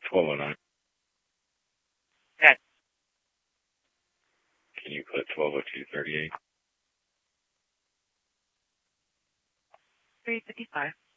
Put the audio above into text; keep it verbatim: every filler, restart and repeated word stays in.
twelve oh nine. Okay. Can you put twelve oh two thirty-eight? three fifty-five.